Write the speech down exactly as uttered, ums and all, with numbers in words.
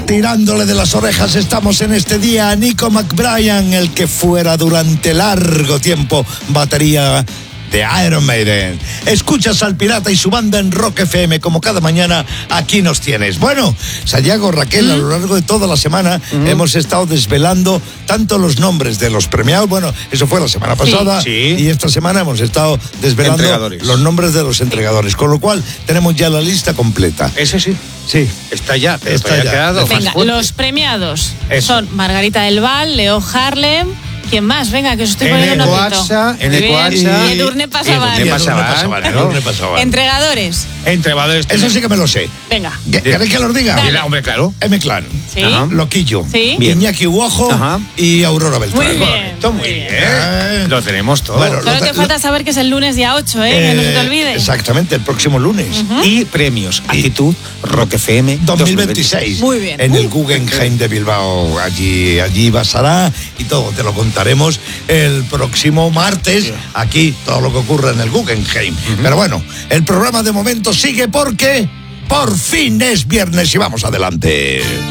Tirándole de las orejas estamos en este día a Nico McBrien, el que fuera durante largo tiempo batería de Iron Maiden. Escuchas al Pirata y su banda en Rock F M, como cada mañana aquí nos tienes. Bueno, Sayago, Raquel, ¿Mm? a lo largo de toda la semana ¿Mm? hemos estado desvelando tanto los nombres de los premiados, bueno, eso fue la semana pasada, sí, sí. y esta semana hemos estado desvelando los nombres de los entregadores, con lo cual tenemos ya la lista completa. Ese sí. Sí. Está ya, pero está ya. Quedado Venga, los premiados Eso. son Margarita del Val, Leo Harlem. ¿Quién más? Venga, que os estoy poniendo un Ecuatsa, en Ecuatsa, y Edurne Pasaban. Edurne Pasaban, Edurne Pasaban. Entregadores. Entregadores. Eso sí que me lo sé. Venga. ¿Queréis que los diga? Dale. Hombre, claro. M-Clan. Sí. Ajá. Loquillo. Sí. Iñaki Huojo. Ajá. Y Aurora Beltrán. Muy bien. Correcto, muy bien. Eh. Lo tenemos todo. Bueno, Solo lo- te falta saber que es el lunes día ocho, ¿eh? Que no se te olvide. Exactamente, el próximo lunes. Uh-huh. Y premios. Actitud, Rock F M dos mil veintiséis. Muy bien. En el Uh. Guggenheim de Bilbao. Allí, allí basará y todo te lo contaremos el próximo martes. Aquí todo lo que ocurre en el Guggenheim. Uh-huh. Pero bueno, el programa de momento sigue porque por fin es viernes y vamos adelante.